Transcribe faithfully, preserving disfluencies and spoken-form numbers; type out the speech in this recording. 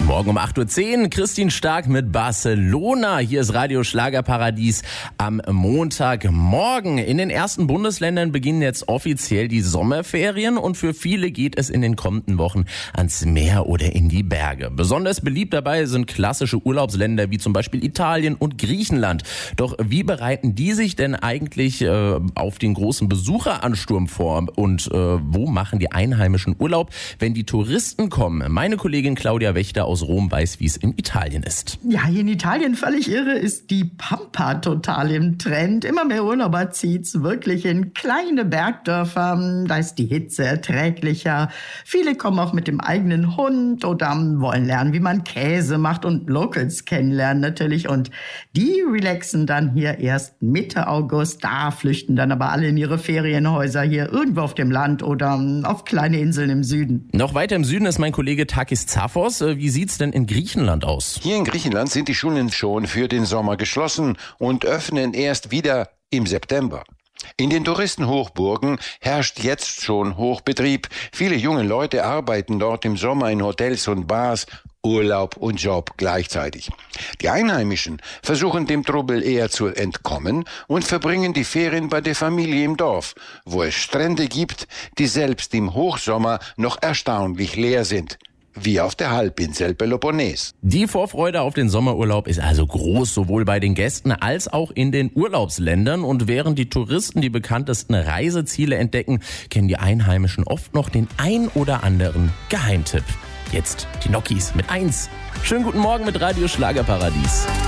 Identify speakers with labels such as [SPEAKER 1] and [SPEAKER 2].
[SPEAKER 1] Morgen um acht Uhr zehn, Christine Stark mit Barcelona. Hier ist Radio Schlagerparadies am Montagmorgen. In den ersten Bundesländern beginnen jetzt offiziell die Sommerferien und für viele geht es in den kommenden Wochen ans Meer oder in die Berge. Besonders beliebt dabei sind klassische Urlaubsländer wie zum Beispiel Italien und Griechenland. Doch wie bereiten die sich denn eigentlich äh, auf den großen Besucheransturm vor und äh, wo machen die Einheimischen Urlaub, wenn die Touristen kommen? Meine Kollegin Claudia Wächter aus Rom weiß, wie es in Italien ist.
[SPEAKER 2] Ja, hier in Italien völlig irre ist die Pampa total im Trend. Immer mehr Urlauber zieht's wirklich in kleine Bergdörfer. Da ist die Hitze erträglicher. Viele kommen auch mit dem eigenen Hund oder wollen lernen, wie man Käse macht und Locals kennenlernen natürlich. Und die relaxen dann hier erst Mitte August. Da flüchten dann aber alle in ihre Ferienhäuser hier irgendwo auf dem Land oder auf kleine Inseln im Süden.
[SPEAKER 1] Noch weiter im Süden ist mein Kollege Takis Zaphos. Wie sieht's denn in Griechenland aus?
[SPEAKER 3] Hier in Griechenland sind die Schulen schon für den Sommer geschlossen und öffnen erst wieder im September. In den Touristenhochburgen herrscht jetzt schon Hochbetrieb. Viele junge Leute arbeiten dort im Sommer in Hotels und Bars, Urlaub und Job gleichzeitig. Die Einheimischen versuchen dem Trubel eher zu entkommen und verbringen die Ferien bei der Familie im Dorf, wo es Strände gibt, die selbst im Hochsommer noch erstaunlich leer sind. Wie auf der Halbinsel Peloponnes.
[SPEAKER 1] Die Vorfreude auf den Sommerurlaub ist also groß, sowohl bei den Gästen als auch in den Urlaubsländern. Und während die Touristen die bekanntesten Reiseziele entdecken, kennen die Einheimischen oft noch den ein oder anderen Geheimtipp. Jetzt die Nokis mit eins. Schönen guten Morgen mit Radio Schlagerparadies.